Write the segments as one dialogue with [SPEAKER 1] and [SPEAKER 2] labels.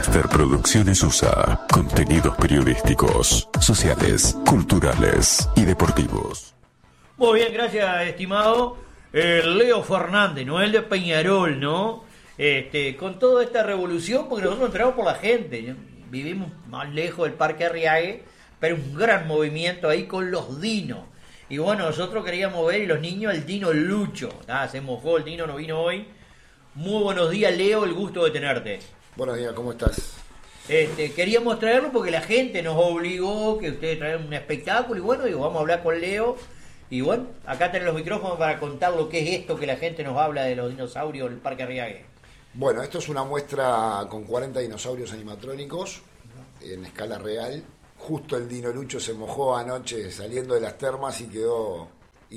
[SPEAKER 1] Master Producciones USA. Contenidos periodísticos, sociales, culturales y deportivos.
[SPEAKER 2] Muy bien, gracias, estimado. Leo Fernández, ¿no? El de Peñarol, ¿no? Con toda esta revolución, porque nosotros entramos por la gente. Vivimos más lejos del Parque Arriague, pero un gran movimiento ahí con los dinos. Y bueno, nosotros queríamos ver, y los niños, el Dino Lucho. Se mojó, el Dino no vino hoy. Muy buenos días, Leo, el gusto de tenerte.
[SPEAKER 3] Buenos días, ¿cómo estás?
[SPEAKER 2] Queríamos traerlo porque la gente nos obligó que ustedes traen un espectáculo. Y bueno, digo, vamos a hablar con Leo. Y bueno, acá tenés los micrófonos para contar lo que es esto que la gente nos habla de los dinosaurios del Parque Arriague.
[SPEAKER 3] Bueno, esto es una muestra con 40 dinosaurios animatrónicos en escala real. Justo el Dino Lucho se mojó anoche saliendo de las termas y quedó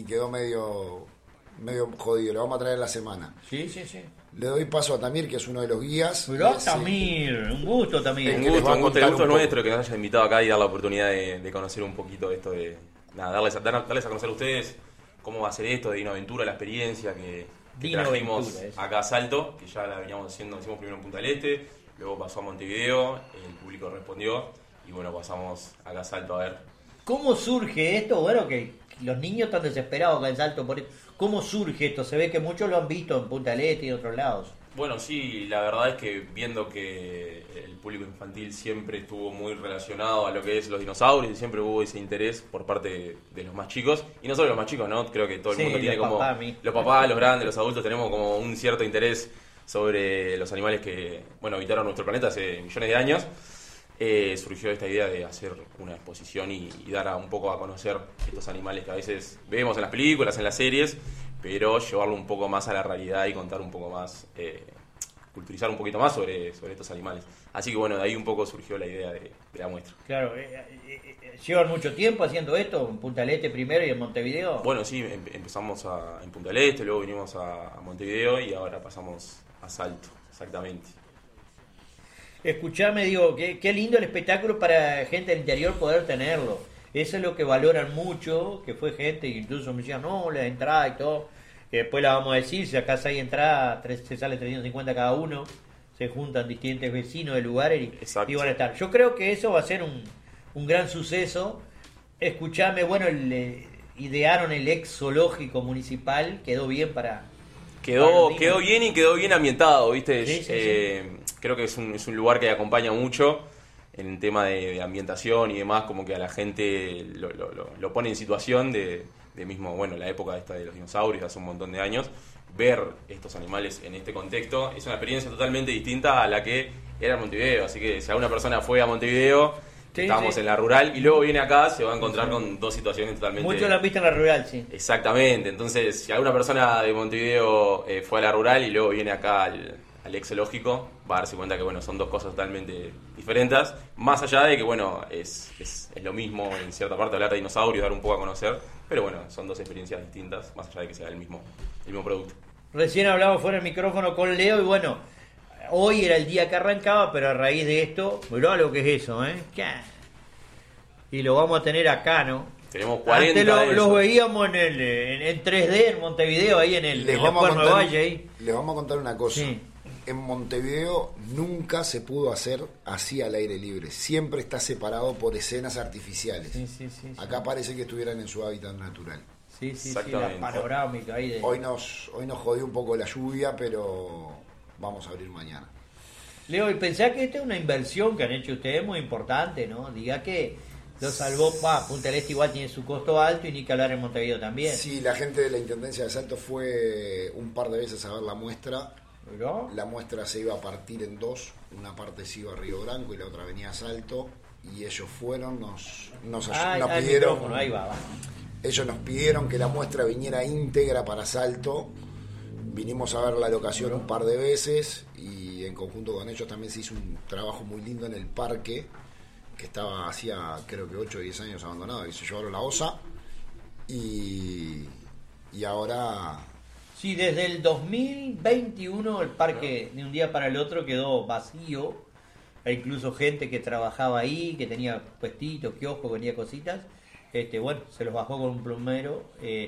[SPEAKER 3] medio jodido. Lo vamos a traer la semana.
[SPEAKER 2] Sí.
[SPEAKER 3] Le doy paso a Tamir, que es uno de los guías.
[SPEAKER 2] Pero Tamir, un gusto, Tamir.
[SPEAKER 4] Un gusto es nuestro que nos haya invitado acá y dar la oportunidad de conocer un poquito esto de... darles a conocer a ustedes cómo va a ser esto de Dino Aventura, la experiencia que trajimos acá a Salto, que ya la veníamos haciendo, hicimos primero en Punta del Este, luego pasó a Montevideo, el público respondió y bueno, pasamos acá a Salto a ver.
[SPEAKER 2] ¿Cómo surge esto? Bueno, que los niños están desesperados acá en Salto por esto. ¿Cómo surge esto? Se ve que muchos lo han visto en Punta del Este y en otros lados.
[SPEAKER 4] Bueno, sí, la verdad es que viendo que el público infantil siempre estuvo muy relacionado a lo que es los dinosaurios y siempre hubo ese interés por parte de los más chicos, y no solo los más chicos, ¿no? Creo que todo el mundo tiene como... Los papás, los grandes, los adultos tenemos como un cierto interés sobre los animales que, bueno, habitaron nuestro planeta hace millones de años. Surgió esta idea de hacer una exposición y dar un poco a conocer estos animales que a veces vemos en las películas, en las series, pero llevarlo un poco más a la realidad y contar un poco más, culturizar un poquito más sobre estos animales. Así que bueno, de ahí un poco surgió la idea de la muestra.
[SPEAKER 2] Claro, ¿llevan mucho tiempo haciendo esto? ¿En Punta del Este primero y en Montevideo?
[SPEAKER 4] Bueno, sí, empezamos en Punta del Este, luego vinimos a Montevideo y ahora pasamos a Salto, exactamente.
[SPEAKER 2] Escuchame, digo, qué lindo el espectáculo para gente del interior poder tenerlo. Eso es lo que valoran mucho, que fue gente que incluso me decían, no, la entrada y todo. Que después la vamos a decir, si acá hay entrada, se sale 350 cada uno, se juntan distintos vecinos de lugares y van a estar. Yo creo que eso va a ser un gran suceso. Escuchame, bueno, idearon el ex zoológico municipal, quedó bien para...
[SPEAKER 4] Quedó bien y quedó bien ambientado, ¿viste?
[SPEAKER 2] Sí.
[SPEAKER 4] Creo que es un lugar que acompaña mucho en el tema de ambientación y demás, como que a la gente lo pone en situación de mismo, bueno, la época esta de los dinosaurios, hace un montón de años. Ver estos animales en este contexto es una experiencia totalmente distinta a la que era en Montevideo. Así que si alguna persona fue a Montevideo, estábamos en la rural y luego viene acá, se va a encontrar con dos situaciones totalmente...
[SPEAKER 2] Muchos la han visto en la rural, sí.
[SPEAKER 4] Exactamente, entonces si alguna persona de Montevideo fue a la rural y luego viene acá al ex zoológico, va a darse cuenta que bueno, son dos cosas totalmente diferentes, más allá de que bueno, es lo mismo en cierta parte hablar de dinosaurios, dar un poco a conocer, pero bueno, son dos experiencias distintas, más allá de que sea el mismo producto.
[SPEAKER 2] Recién hablamos fuera del micrófono con Leo y bueno, hoy era el día que arrancaba, pero a raíz de esto, mirá lo que es eso, y lo vamos a tener acá, ¿no?
[SPEAKER 4] Tenemos 40
[SPEAKER 2] Antes los veíamos en 3D en Montevideo, ahí en el Cuerno de Valle. Ahí.
[SPEAKER 3] Les vamos a contar una cosa.
[SPEAKER 2] Sí.
[SPEAKER 3] En Montevideo nunca se pudo hacer así al aire libre. Siempre está separado por escenas artificiales.
[SPEAKER 2] Sí.
[SPEAKER 3] Acá parece que estuvieran en su hábitat natural.
[SPEAKER 2] Sí, la panorámica ahí de...
[SPEAKER 3] Hoy nos jodió un poco la lluvia, pero vamos a abrir mañana.
[SPEAKER 2] Leo, y pensá que esta es una inversión que han hecho ustedes muy importante, ¿no? Diga que lo salvó, Punta del Este igual tiene su costo alto y ni que hablar en Montevideo también.
[SPEAKER 3] Sí, la gente de la Intendencia de Salto fue un par de veces a ver la muestra.
[SPEAKER 2] ¿Pero?
[SPEAKER 3] La muestra se iba a partir en dos, una parte se iba a Río Branco y la otra venía a Salto, y ellos fueron, nos pidieron,
[SPEAKER 2] ahí va.
[SPEAKER 3] Ellos nos pidieron que la muestra viniera íntegra para Salto. Vinimos a ver la locación un par de veces y en conjunto con ellos también se hizo un trabajo muy lindo en el parque, que estaba hacía creo que 8 o 10 años abandonado, y se llevaron la osa y ahora...
[SPEAKER 2] Sí, desde el 2021 el parque de un día para el otro quedó vacío. Hay incluso gente que trabajaba ahí, que tenía puestitos, kioscos, vendía cositas. Bueno, se los bajó con un plomero.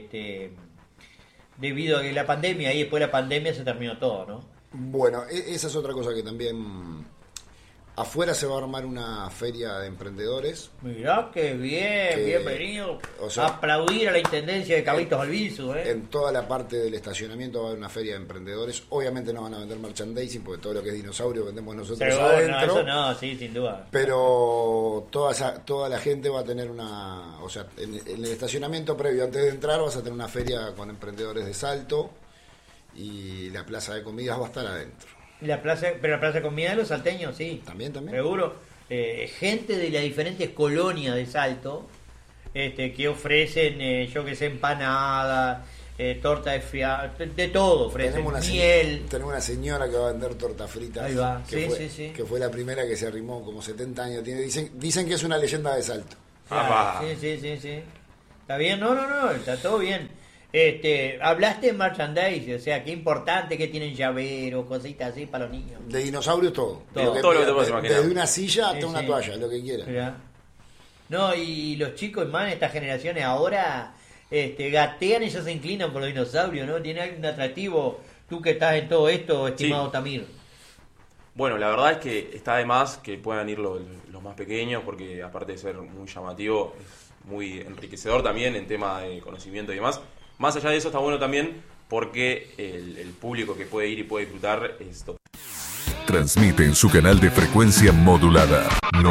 [SPEAKER 2] Debido a que la pandemia, y después de la pandemia se terminó todo, ¿no?
[SPEAKER 3] Bueno, esa es otra cosa que también Afuera se va a armar una feria de emprendedores.
[SPEAKER 2] Mirá qué bien, bienvenido.
[SPEAKER 3] O sea,
[SPEAKER 2] aplaudir a la intendencia de Carlitos Albizu.
[SPEAKER 3] En toda la parte del estacionamiento va a haber una feria de emprendedores. Obviamente no van a vender merchandising porque todo lo que es dinosaurio vendemos nosotros adentro.
[SPEAKER 2] No, eso no, sí, sin duda.
[SPEAKER 3] Pero toda la gente va a tener o sea, en el estacionamiento previo antes de entrar vas a tener una feria con emprendedores de Salto y la plaza de comidas va a estar adentro.
[SPEAKER 2] Pero la plaza de comida de los salteños, sí.
[SPEAKER 3] También.
[SPEAKER 2] Seguro. Gente de las diferentes colonias de Salto que ofrecen, yo que sé, empanadas, torta de fiambre, de todo ofrecen. Miel.
[SPEAKER 3] Tenemos una señora que va a vender torta frita.
[SPEAKER 2] Ahí va,
[SPEAKER 3] sí. Que fue la primera que se arrimó, como 70 años tiene. Dicen que es una leyenda de Salto.
[SPEAKER 2] Sí. ¿Está bien? No, está todo bien. Hablaste de merchandise, o sea, qué importante que tienen llaveros, cositas así para los niños.
[SPEAKER 3] De dinosaurios todo.
[SPEAKER 4] Todo lo que te puedes imaginar.
[SPEAKER 3] Desde una silla hasta una toalla, lo que quieran.
[SPEAKER 2] Mirá. No, y los chicos, man, estas generaciones ahora gatean y ya se inclinan por los dinosaurios, ¿no? Tiene algún atractivo, tú que estás en todo esto, estimado Tamir.
[SPEAKER 4] Bueno, la verdad es que está de más que puedan ir los más pequeños, porque aparte de ser muy llamativo, es muy enriquecedor también en tema de conocimiento y demás. Más allá de eso está bueno también porque el público que puede ir y puede disfrutar es top.
[SPEAKER 1] Transmite en su canal de frecuencia modulada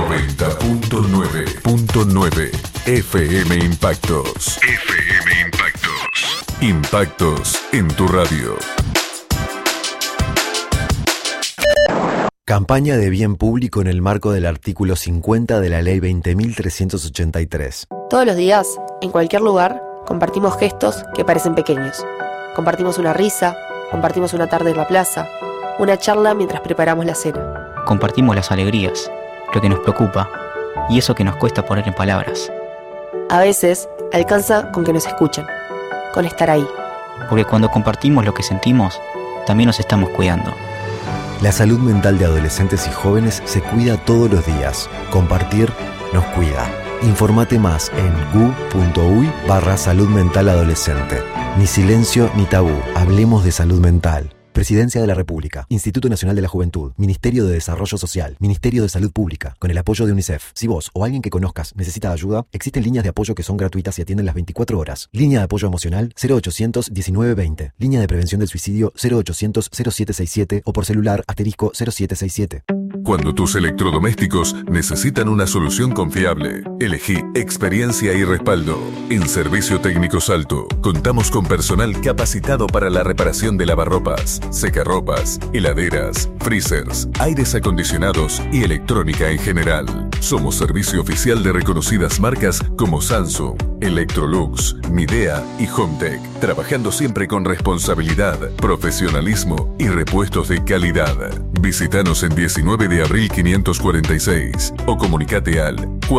[SPEAKER 1] 90.9.9 FM Impactos. FM Impactos. Impactos en tu radio.
[SPEAKER 5] Campaña de bien público en el marco del artículo 50 de la Ley 20.383.
[SPEAKER 6] Todos los días, en cualquier lugar, compartimos gestos que parecen pequeños. Compartimos una risa, compartimos una tarde en la plaza, una charla mientras preparamos la cena.
[SPEAKER 7] Compartimos las alegrías, lo que nos preocupa y eso que nos cuesta poner en palabras.
[SPEAKER 6] A veces, alcanza con que nos escuchen, con estar ahí.
[SPEAKER 7] Porque cuando compartimos lo que sentimos, también nos estamos cuidando.
[SPEAKER 5] La salud mental de adolescentes y jóvenes se cuida todos los días. Compartir nos cuida. Informate más en gu.uy/salud mental adolescente. Ni silencio ni tabú. Hablemos de salud mental. Presidencia de la República, Instituto Nacional de la Juventud, Ministerio de Desarrollo Social, Ministerio de Salud Pública, con el apoyo de UNICEF. Si vos o alguien que conozcas necesita ayuda, existen líneas de apoyo que son gratuitas y atienden las 24 horas. Línea de apoyo emocional 0800 1920. Línea de prevención del suicidio 0800 0767 o por celular *0767.
[SPEAKER 1] Cuando tus electrodomésticos necesitan una solución confiable, elegí experiencia y respaldo. En Servicio Técnico Salto, contamos con personal capacitado para la reparación de lavarropas, secarropas, heladeras, freezers, aires acondicionados y electrónica en general. Somos servicio oficial de reconocidas marcas como Samsung, Electrolux, Midea y Hometech, trabajando siempre con responsabilidad, profesionalismo y repuestos de calidad. Visítanos en 19 de abril 546 o comunicate al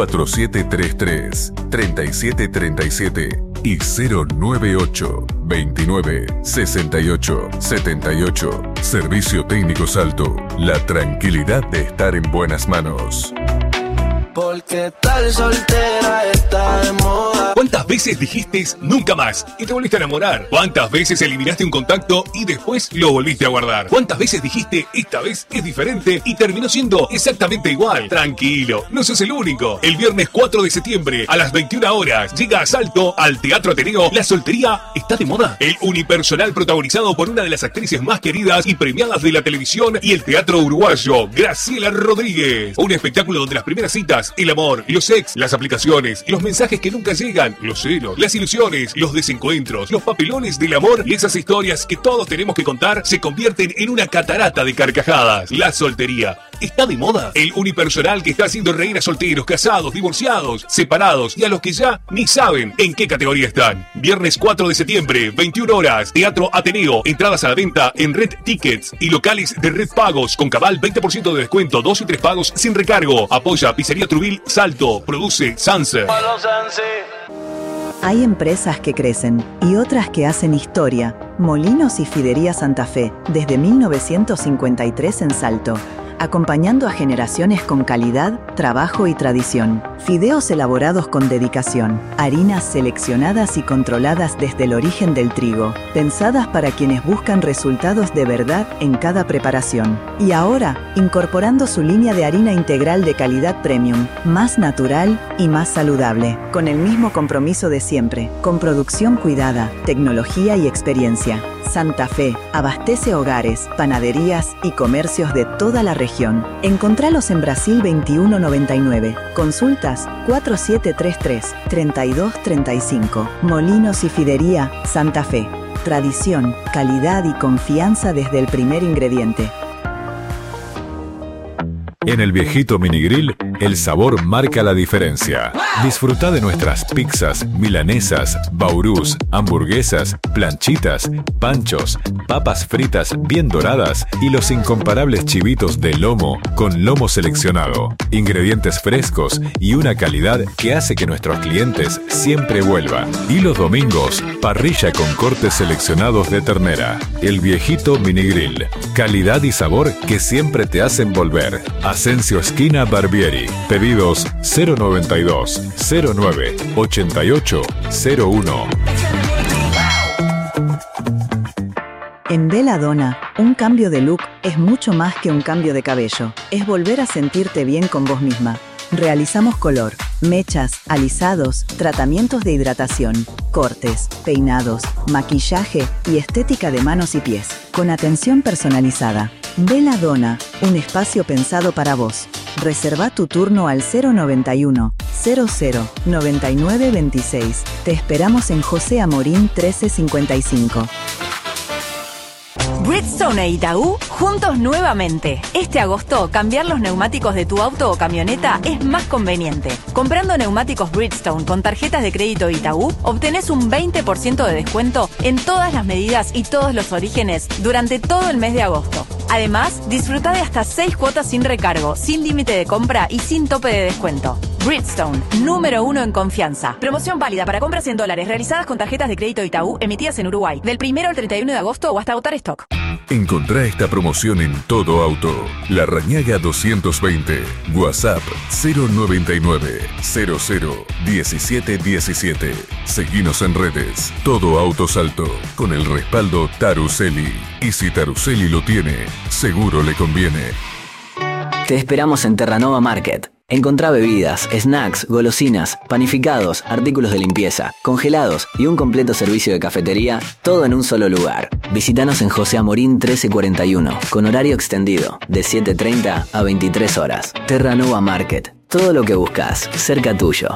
[SPEAKER 1] 4733-3737 y 098 29 68 78. Servicio Técnico Salto. La tranquilidad de estar en buenas manos.
[SPEAKER 8] Porque tal soltera está de moda.
[SPEAKER 9] ¿Cuántas veces dijiste nunca más y te volviste a enamorar? ¿Cuántas veces eliminaste un contacto y después lo volviste a guardar? ¿Cuántas veces dijiste esta vez es diferente y terminó siendo exactamente igual? Tranquilo, no sos el único. El viernes 4 de septiembre a las 21 horas llega a Salto al Teatro Ateneo La Soltería está de moda. El unipersonal protagonizado por una de las actrices más queridas y premiadas de la televisión y el teatro uruguayo, Graciela Rodríguez. Un espectáculo donde las primeras citas, el amor, los ex, las aplicaciones, los mensajes que nunca llegan, los celos, las ilusiones, los desencuentros, los papelones del amor y esas historias que todos tenemos que contar se convierten en una catarata de carcajadas. La soltería está de moda. El unipersonal que está haciendo reír a solteros, casados, divorciados, separados y a los que ya ni saben en qué categoría están. Viernes 4 de septiembre, 21 horas, Teatro Ateneo. Entradas a la venta en Red Tickets y locales de Red Pagos con cabal 20% de descuento, 2 y 3 pagos sin recargo. Apoya Pizzería Trubil Salto. Produce Sanse.
[SPEAKER 10] Hay empresas que crecen y otras que hacen historia. Molinos y Fidería Santa Fe, desde 1953 en Salto, acompañando a generaciones con calidad, trabajo y tradición. Fideos elaborados con dedicación, harinas seleccionadas y controladas desde el origen del trigo, pensadas para quienes buscan resultados de verdad en cada preparación. Y ahora, incorporando su línea de harina integral de calidad premium, más natural y más saludable, con el mismo compromiso de siempre, con producción cuidada, tecnología y experiencia. Santa Fe abastece hogares, panaderías y comercios de toda la región. Encontralos en Brasil 2199. Consultas 4733-3235. Molinos y Fidería Santa Fe. Tradición, calidad y confianza desde el primer ingrediente.
[SPEAKER 1] En el Viejito Minigrill, el sabor marca la diferencia. Disfruta de nuestras pizzas, milanesas, baurús, hamburguesas, planchitas, panchos, papas fritas bien doradas y los incomparables chivitos de lomo con lomo seleccionado, ingredientes frescos y una calidad que hace que nuestros clientes siempre vuelvan. Y los domingos, parrilla con cortes seleccionados de ternera. El Viejito Minigrill, calidad y sabor que siempre te hacen volver. Asensio esquina Barbieri. Pedidos 092 09 88 01.
[SPEAKER 10] En Belladonna, un cambio de look es mucho más que un cambio de cabello. Es volver a sentirte bien con vos misma. Realizamos color, mechas, alisados, tratamientos de hidratación, cortes, peinados, maquillaje y estética de manos y pies, con atención personalizada. Belladonna, un espacio pensado para vos. Reserva tu turno al 091 00 99 26. Te esperamos en José Amorín 1355.
[SPEAKER 11] Bridgestone e Itaú, juntos nuevamente. Este agosto, cambiar los neumáticos de tu auto o camioneta es más conveniente. Comprando neumáticos Bridgestone con tarjetas de crédito Itaú, obtenés un 20% de descuento en todas las medidas y todos los orígenes durante todo el mes de agosto. Además, disfruta de hasta 6 cuotas sin recargo, sin límite de compra y sin tope de descuento. Bridgestone, número 1 en confianza. Promoción válida para compras en dólares realizadas con tarjetas de crédito Itaú emitidas en Uruguay, del 1 al 31 de agosto o hasta agotar stock.
[SPEAKER 1] Encontrá esta promoción en Todo Auto. La Rañaga 220. WhatsApp 099 00 17 17. Seguinos en redes. Todo Auto Salto. Con el respaldo Taruseli. Y si Taruseli lo tiene, seguro le conviene.
[SPEAKER 12] Te esperamos en Terranova Market. Encontrá bebidas, snacks, golosinas, panificados, artículos de limpieza, congelados y un completo servicio de cafetería, todo en un solo lugar. Visítanos en José Amorín 1341, con horario extendido, de 7:30 a 23 horas. Terranova Market. Todo lo que buscas, cerca tuyo.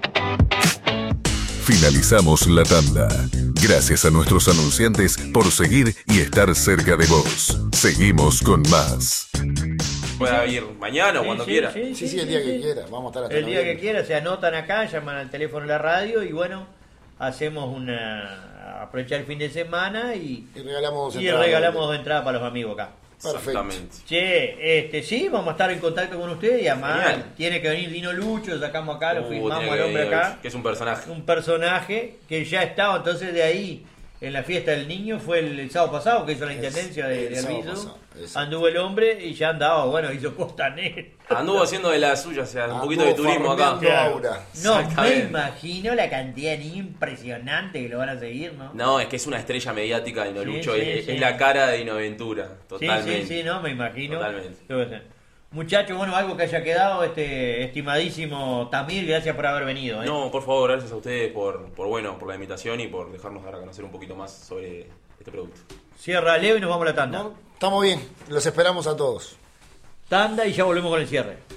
[SPEAKER 1] Finalizamos la tanda. Gracias a nuestros anunciantes por seguir y estar cerca de vos. Seguimos con más.
[SPEAKER 4] Pueda ir mañana o cuando quiera.
[SPEAKER 3] Sí, el día que quiera. Vamos a estar hasta
[SPEAKER 2] el día que quiera, se anotan acá, llaman al teléfono de la radio y bueno, hacemos aprovechar el fin de semana y regalamos dos entradas para los amigos acá.
[SPEAKER 4] Exactamente.
[SPEAKER 2] Che, sí, vamos a estar en contacto con ustedes y además tiene que venir Dino Lucho, sacamos acá, lo filmamos al hombre acá.
[SPEAKER 4] Que es un personaje.
[SPEAKER 2] Un personaje que ya estaba, entonces de ahí, en la fiesta del niño, fue el sábado pasado que hizo la intendencia de Alviso. Anduvo el hombre y ya andaba, bueno, hizo Costanera.
[SPEAKER 4] Anduvo haciendo de la suya, o sea, un poquito de turismo acá.
[SPEAKER 2] No me imagino la cantidad de niños impresionante que lo van a seguir, ¿no?
[SPEAKER 4] No, es que es una estrella mediática de Dino Lucho, es la cara de Dino Ventura, totalmente.
[SPEAKER 2] Sí, no, me imagino.
[SPEAKER 4] Totalmente.
[SPEAKER 2] Muchachos, bueno, algo que haya quedado, estimadísimo Tamir, gracias por haber venido.
[SPEAKER 4] No, por favor, gracias a ustedes por la invitación y por dejarnos dar a conocer un poquito más sobre este producto.
[SPEAKER 2] Cierra Leo y nos vamos a la tanda.
[SPEAKER 3] Estamos bien, los esperamos a todos.
[SPEAKER 2] Tanda y ya volvemos con el cierre.